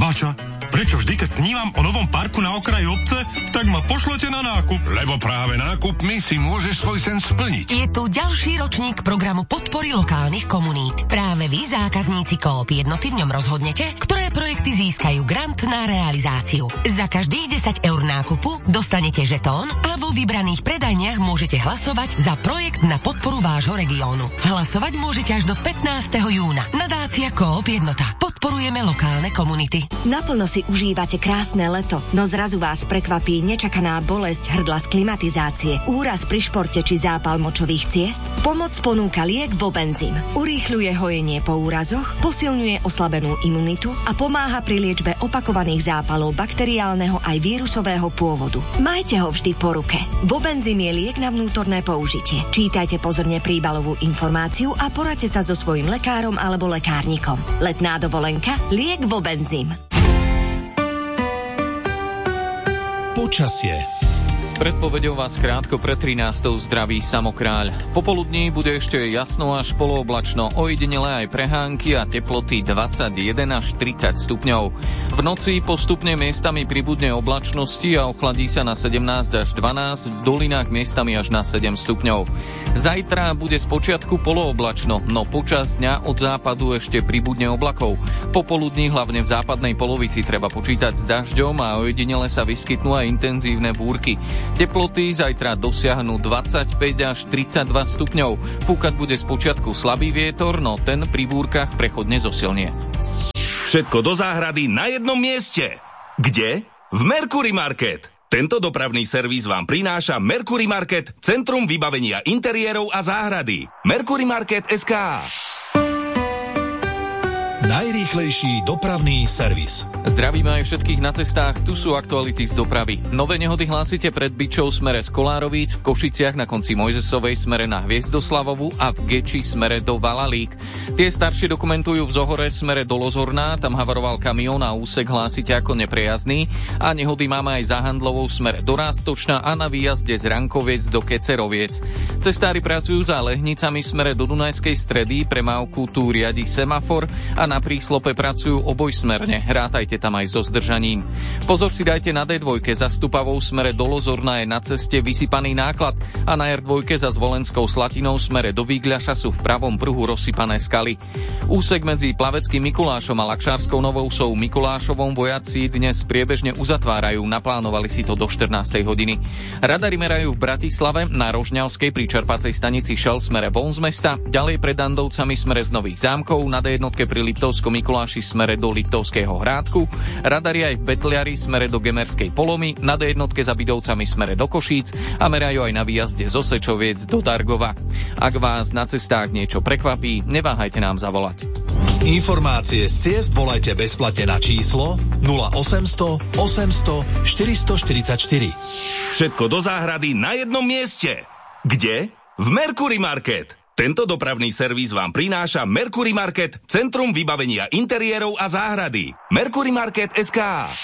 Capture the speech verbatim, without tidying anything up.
Bača, prečo vždy, keď snívam o novom parku na okraji obce, tak ma pošlete na nákup? Lebo práve nákupmi si môžeš svoj sen splniť. Je tu ďalší ročník programu podpory lokálnych komunít. Práve vy, zákazníci Coop Jednoty, v ňom rozhodnete, ktoré projekty získajú grant na realizáciu. Za každých desať eur nákupu dostanete žetón a vo vybraných predajniach môžete hlasovať za projekt na podporu vášho regiónu. Hlasovať môžete až do pätnásteho júna. Nadácia Coop Jednota. Podporujeme lokálne komunity. Naplno si užívate krásne leto, no zrazu vás prekvapí nečakaná bolesť hrdla z klimatizácie, úraz pri športe či zápal močových ciest? Pomoc ponúka liek Vobenzym. Urýchľuje hojenie po úrazoch, posilňuje oslabenú imunitu a pomáha pri liečbe opakovaných zápalov bakteriálneho aj vírusového pôvodu. Majte ho vždy po ruke. Vobenzym je liek na vnútorné použitie. Čítajte pozorne príbalovú informáciu a poradte sa so svojím lekárom alebo lekárnikom. Letná dovolenka, liek Vobenzym. Počasie. S predpovedou vás krátko pred trinástou zdraví Samokráľ. Popoludní bude ešte jasno až polooblačno, ojedinele aj prehánky a teploty dvadsaťjeden až tridsať stupňov. V noci postupne miestami pribudne oblačnosti a ochladí sa na sedemnásť až dvanásť, v dolinách miestami až na sedem stupňov. Zajtra bude spočiatku polooblačno, no počas dňa od západu ešte pribudne oblakov. Popoludní hlavne v západnej polovici treba počítať s dažďom a ojedinele sa vyskytnú aj intenzívne búrky. Teploty zajtra dosiahnu dvadsaťpäť až tridsaťdva stupňov. Fúkať bude spočiatku slabý vietor, no ten pri búrkach prechodne zosilnie. Všetko do záhrady na jednom mieste. Kde? V Mercury Market. Tento dopravný servis vám prináša Mercury Market, centrum vybavenia interiérov a záhrady. Mercury Market bodka es ká. Najrýchlejší dopravný servis. Zdravíme aj všetkých na cestách, tu sú aktuality z dopravy. Nové nehody hlásite pred Byčou smere z Kolárovíc, v Košiciach na konci Mojzesovej smere na Hviezdoslavovu a v Geči smere do Valalík. Tie staršie dokumentujú v Zohore smere do Lozorná, tam havaroval kamión a úsek hlásite ako neprejazdný a nehody máme aj za Handlovou smere do Rástočna a na výjazde z Rankoviec do Keceroviec. Cestári pracujú za Lehnicami smere do Dunajskej Stredy, premávku tu riadi semafor a na príslope pracujú obojsmerne, rátajte tam aj so zdržaním. Pozor si dajte na dé dva za Stupavou smere do Lozorna je na ceste vysypaný náklad a na er dva za Zvolenskou Slatinou smere do Vígľaša sú v pravom pruhu rozsypané skaly. Úsek medzi Plaveckým Mikulášom a Lakšárskou Novousou Mikulášovom vojaci dnes priebežne uzatvárajú, naplánovali si to do štrnástej hodiny. Radary merajú v Bratislave na Rožňavskej pri čerpacej stanici Šel smere von z mesta, ďalej pred Dandovcami smere z Nových Zámkov, na dé jednotke pri Liptovskom Mikuláši smere do Liptovského Hrádku, radari aj v Betliari smere do Gemerskej Polomy, na dé jednotke za Bidovcami smere do Košíc a merajú aj na výjazde zo Sečoviec do Dargova. Ak vás na cestách niečo prekvapí, neváhajte nám zavolať. Informácie z ciest volajte bezplatne na číslo nula osemsto osemsto štyristoštyridsaťštyri. Všetko do záhrady na jednom mieste. Kde? V Mercury Market. Tento dopravný servis vám prináša Mercury Market, centrum vybavenia interiérov a záhrady. Mercury Market bodka es ká.